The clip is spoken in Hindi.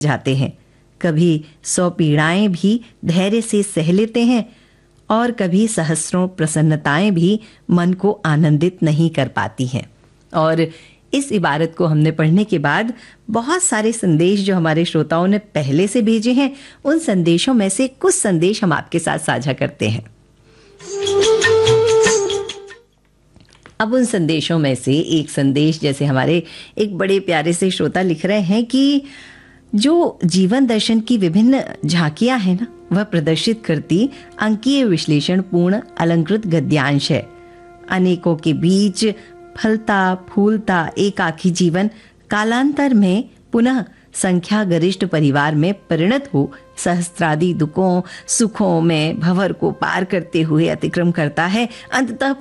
जाते हैं, कभी 100 पीड़ाएं भी धैर्य से सह लेते हैं और कभी सहस्रों प्रसन्नताएं भी मन को आनंदित नहीं कर पाती हैं। और इस इबारत को हमने पढ़ने के बाद बहुत सारे संदेश जो हमारे श्रोताओं ने पहले से भेजे हैं, उन संदेशों में से कुछ संदेश हम आपके साथ साझा करते हैं। अब उन संदेशों में से एक संदेश, जैसे हमारे एक बड़े प्यारे से श्रोता लिख रहे हैं कि जो जीवन दर्शन की विभिन्न झांकियां हैं ना, वह प्रदर्शित करती अंकीय विश्लेषण पूर्ण अलंकृत गद्यांश है। अनेकों के बीच फलता फूलता एकाकी जीवन कालांतर में पुनः संख्या गरिष्ठ परिवार में परिणत हो सहस्त्रादि दुखों सुखों में भंवर को पार करते हुए अतिक्रम करता है, अंततः